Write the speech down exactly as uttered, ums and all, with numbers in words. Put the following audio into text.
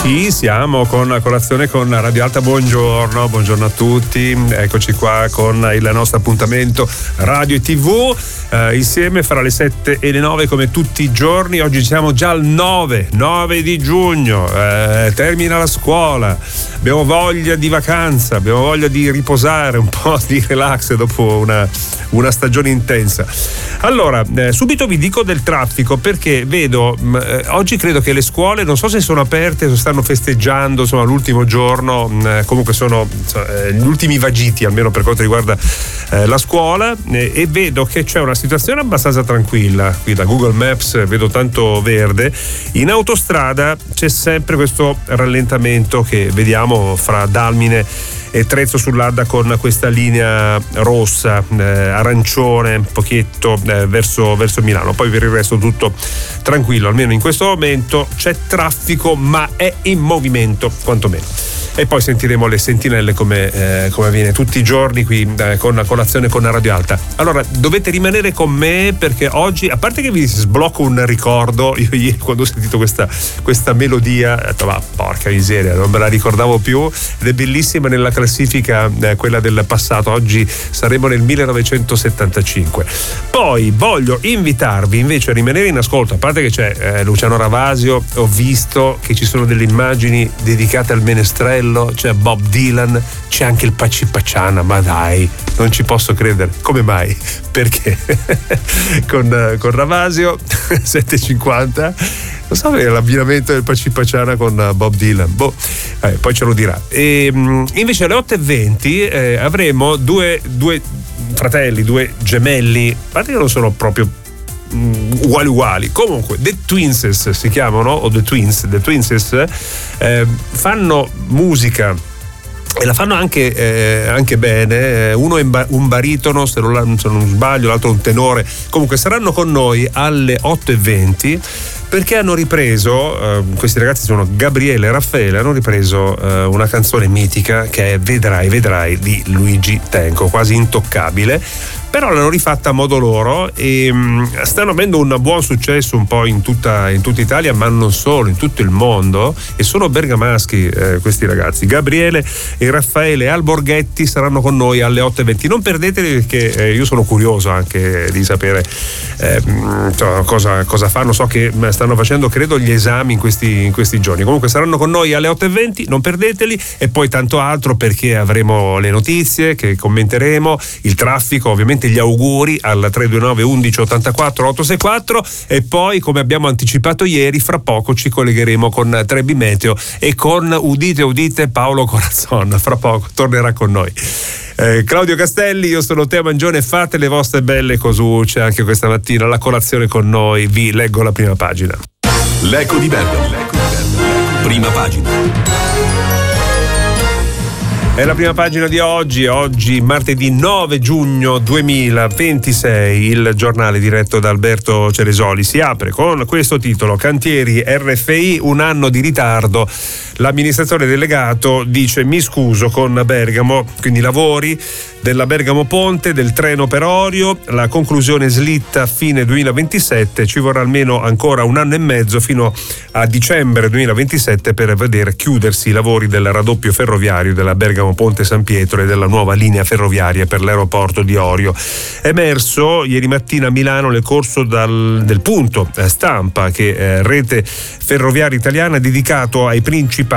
Sì, siamo con colazione con Radio Alta, buongiorno, buongiorno a tutti, eccoci qua con il nostro appuntamento radio e tv, eh, insieme fra le sette e le nove come tutti i giorni. Oggi siamo già al nove di giugno, eh, termina la scuola, abbiamo voglia di vacanza, abbiamo voglia di riposare, un po' di relax dopo una, una stagione intensa. Allora, eh, subito vi dico del traffico, perché vedo, eh, oggi credo che le scuole, non so se sono aperte, se stanno festeggiando, insomma l'ultimo giorno, eh, comunque sono eh, gli ultimi vagiti almeno per quanto riguarda eh, la scuola, eh, e vedo che c'è una situazione abbastanza tranquilla. Qui da Google Maps vedo tanto verde, in autostrada c'è sempre questo rallentamento che vediamo fra Dalmine e Trezzo sull'Adda, con questa linea rossa, eh, arancione un pochetto eh, verso, verso Milano. Poi per il resto tutto tranquillo, almeno in questo momento c'è traffico ma è in movimento quantomeno. E poi sentiremo le sentinelle come, eh, come avviene tutti i giorni qui eh, con colazione con Radio Alta. Allora dovete rimanere con me, perché oggi, a parte che vi sblocco un ricordo, io ieri quando ho sentito questa, questa melodia ho detto ma porca miseria, non me la ricordavo più, ed è bellissima nella classifica, eh, quella del passato. Oggi saremo nel millenovecentosettantacinque. Poi voglio invitarvi invece a rimanere in ascolto, a parte che c'è eh, Luciano Ravasio, ho visto che ci sono delle immagini dedicate al menestrello, c'è Bob Dylan, c'è anche il Pacipacciana, ma dai, non ci posso credere. Come mai? Perché con, con Ravasio sette e cinquanta, non so che l'abbinamento del Pacipacciana con Bob Dylan, boh, eh, poi ce lo dirà. E invece alle otto e venti eh, avremo due, due fratelli, due gemelli, a parte che non sono proprio uguali uguali, comunque The Twinses si chiamano, o The Twins, The Twinses, eh, fanno musica e la fanno anche, eh, anche bene. Uno è un baritono, se non, se non sbaglio, l'altro un tenore. Comunque saranno con noi alle otto e venti, perché hanno ripreso, eh, questi ragazzi sono Gabriele e Raffaele, hanno ripreso eh, una canzone mitica che è Vedrai, vedrai di Luigi Tenco, quasi intoccabile, però l'hanno rifatta a modo loro e mh, stanno avendo un buon successo un po' in tutta, in tutta Italia, ma non solo, in tutto il mondo, e sono bergamaschi eh, questi ragazzi. Gabriele e Raffaele Alborghetti saranno con noi alle otto e venti, non perdeteli, perché eh, io sono curioso anche di sapere eh, cosa, cosa fanno. So che stanno facendo, credo, gli esami in questi, in questi giorni. Comunque saranno con noi alle otto e venti, non perdeteli, e poi tanto altro, perché avremo le notizie che commenteremo, il traffico, ovviamente gli auguri al tre due nove undici ottantaquattro ottosessantaquattro, e poi, come abbiamo anticipato ieri, fra poco ci collegheremo con Trebi Meteo e con, udite udite, Paolo Corazzon, fra poco tornerà con noi. Eh, Claudio Castelli, io sono Teo Mangione, fate le vostre belle cosucce anche questa mattina, la colazione con noi. Vi leggo la prima pagina. L'eco di bello, l'eco di bello. Prima pagina. È la prima pagina di oggi, oggi martedì nove giugno duemilaventisei, il giornale diretto da Alberto Ceresoli si apre con questo titolo: cantieri R F I, un anno di ritardo, l'amministratore delegato dice mi scuso con Bergamo, quindi lavori della Bergamo Ponte, del treno per Orio, la conclusione slitta a fine duemilaventisette, ci vorrà almeno ancora un anno e mezzo fino a dicembre duemilaventisette per vedere chiudersi i lavori del raddoppio ferroviario della Bergamo Ponte San Pietro e della nuova linea ferroviaria per l'aeroporto di Orio. È emerso ieri mattina a Milano nel corso dal, del punto stampa che eh, Rete Ferroviaria Italiana ha dedicato ai principali